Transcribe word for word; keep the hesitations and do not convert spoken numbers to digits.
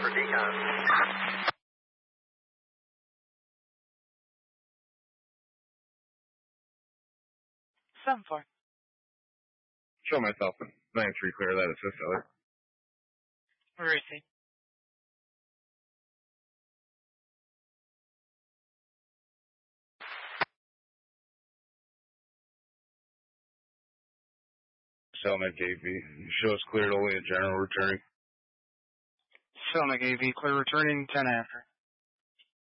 For decon. seven four. Show myself in nine three, clear that assist other. Receive. Selmac A V. Show us cleared only in general returning. Selmac A V, clear returning ten after.